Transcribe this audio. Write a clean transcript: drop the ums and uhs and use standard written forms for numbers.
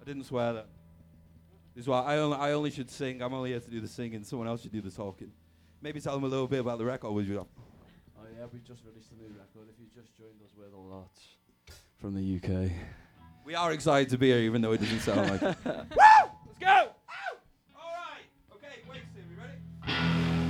didn't swear that. This is why I only should sing. I'm only here to do the singing. Someone else should do the talking. Maybe tell them a little bit about the record. Would you? Oh yeah, we just released a new record. If you just joined us, we're the Lots from the UK. We are excited to be here, even though it doesn't sound like it. Woo! Let's go!